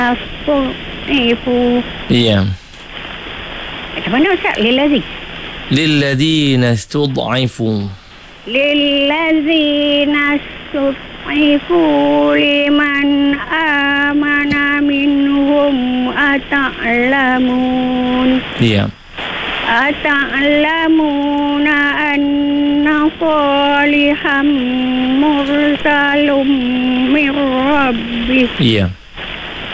Astud'ifu. Ya. Macam mana Ustaz? Lilladzina istud'ifu. Lillazina istud'ifu liman amana minhum ata'lamun. Ya. Ata'lamuna anna saliham mursalum min rabbih. Ya.